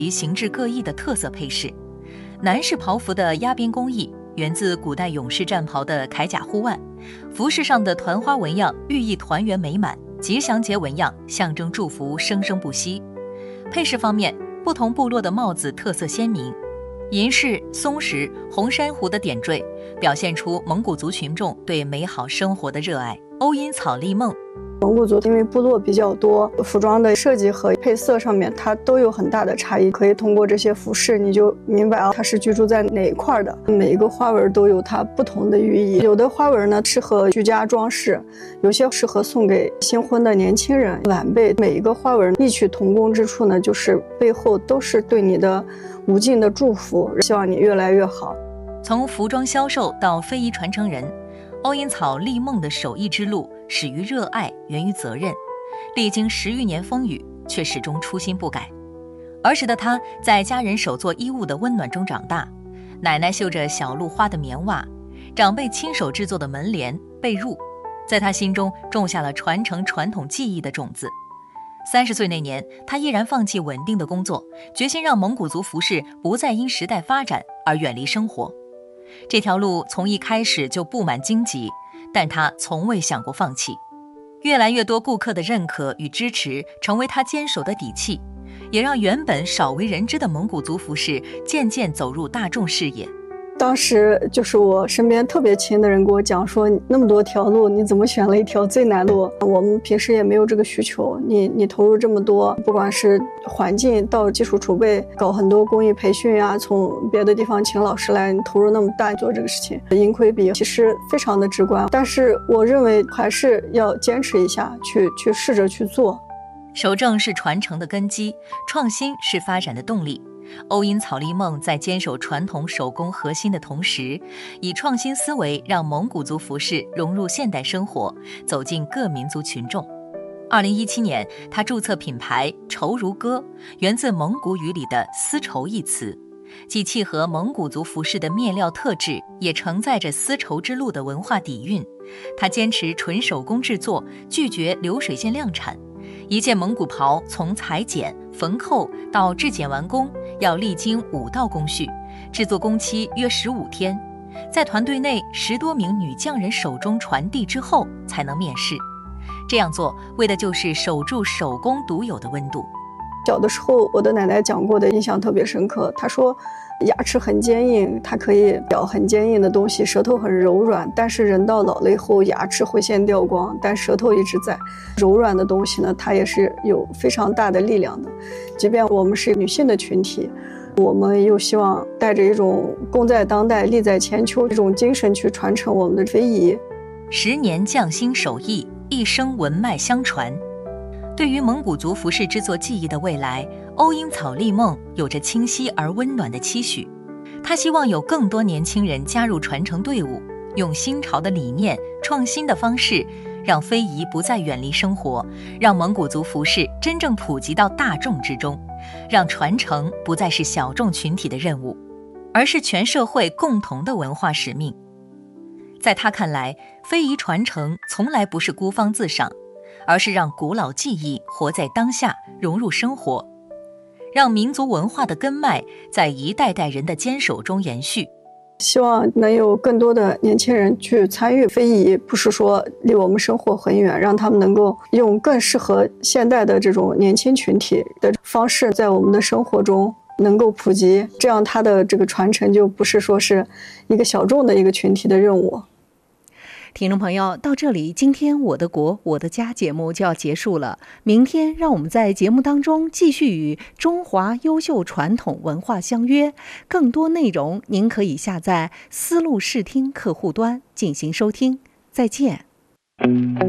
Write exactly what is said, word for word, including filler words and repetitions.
形制各异的特色配饰。男士袍服的压边工艺源自古代勇士战袍的铠甲护腕，服饰上的团花纹样寓意团圆美满，吉祥节纹样象征祝福生生不息。配饰方面，不同部落的帽子特色鲜明，银饰、松石、红珊瑚的点缀，表现出蒙古族群众对美好生活的热爱。欧因草丽梦， 蒙古族因为部落比较多，服装的设计和配色上面它都有很大的差异，可以通过这些服饰你就明白啊，它是居住在哪一块的。每一个花纹都有它不同的寓意，有的花纹呢适合居家装饰，有些适合送给新婚的年轻人晚辈。每一个花纹异曲同工之处呢，就是背后都是对你的无尽的祝福，希望你越来越好。 从服装销售到非遗传承人，欧因草丽梦的手艺之路始于热爱，源于责任，历经十余年风雨，却始终初心不改。儿时的他在家人手做衣物的温暖中长大，奶奶绣着小鹿花的棉袜，长辈亲手制作的门帘、被褥，在他心中种下了传承传统技艺的种子。三十岁那年，他毅然放弃稳定的工作，决心让蒙古族服饰不再因时代发展而远离生活。这条路从一开始就布满荆棘，但他从未想过放弃。越来越多顾客的认可与支持成为他坚守的底气，也让原本少为人知的蒙古族服饰渐渐走入大众视野。 当时就是我身边特别亲的人跟我讲说，那么多条路你怎么选了一条最难路？我们平时也没有这个需求，你你投入这么多，不管是环境到技术储备，搞很多公益培训啊，从别的地方请老师来，你投入那么大做这个事情，盈亏比其实非常的直观。但是我认为还是要坚持一下，去去试着去做。 守正是传承的根基，创新是发展的动力。欧因草丽梦在坚守传统手工核心的同时，以创新思维让蒙古族服饰融入现代生活，走进各民族群众。二零一七年，他注册品牌绸如歌，源自蒙古语里的丝绸一词，既契合蒙古族服饰的面料特质，也承载着丝绸之路的文化底蕴。他坚持纯手工制作，拒绝流水线量产。一件蒙古袍从裁剪、缝扣到制剪完工，要历经五道工序，制作工期约十五天，在团队内十多名女匠人手中传递之后才能面世。这样做为的就是守住手工独有的温度。 小的时候我的奶奶讲过的印象特别深刻，她说牙齿很坚硬，它可以咬很坚硬的东西，舌头很柔软，但是人到老了以后牙齿会先掉光，但舌头一直在。柔软的东西呢，它也是有非常大的力量的。即便我们是女性的群体，我们又希望带着一种功在当代利在千秋这种精神去传承我们的非遗。 十年匠心手艺，一生文脉相传。对于蒙古族服饰制作技艺的未来，欧因草丽梦有着清晰而温暖的期许。他希望有更多年轻人加入传承队伍，用新潮的理念、创新的方式，让非遗不再远离生活，让蒙古族服饰真正普及到大众之中，让传承不再是小众群体的任务，而是全社会共同的文化使命。在他看来，非遗传承从来不是孤芳自赏，而是让古老技艺活在当下，融入生活，让民族文化的根脉在一代代人的坚守中延续。 希望能有更多的年轻人去参与非遗，不是说离我们生活很远，让他们能够用更适合现代的这种年轻群体的方式，在我们的生活中能够普及，这样它的这个传承就不是说是一个小众的一个群体的任务。 听众朋友，到这里，今天我的国我的家节目就要结束了。明天让我们在节目当中继续与中华优秀传统文化相约。更多内容您可以下载思路视听客户端进行收听。再见。